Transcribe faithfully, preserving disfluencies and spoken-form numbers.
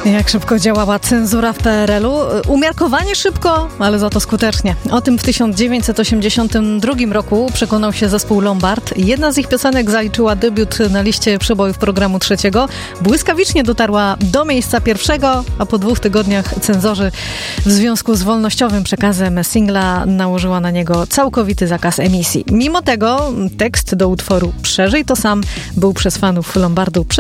Jak szybko działała cenzura w P R L u? Umiarkowanie szybko, ale za to skutecznie. O tym w tysiąc dziewięćset osiemdziesiątym drugim roku przekonał się zespół Lombard. Jedna z ich piosenek zaliczyła debiut na liście przebojów programu trzeciego. Błyskawicznie dotarła do miejsca pierwszego, a po dwóch tygodniach cenzorzy w związku z wolnościowym przekazem singla nałożyła na niego całkowity zakaz emisji. Mimo tego tekst do utworu "Przeżyj to sam" był przez fanów Lombardu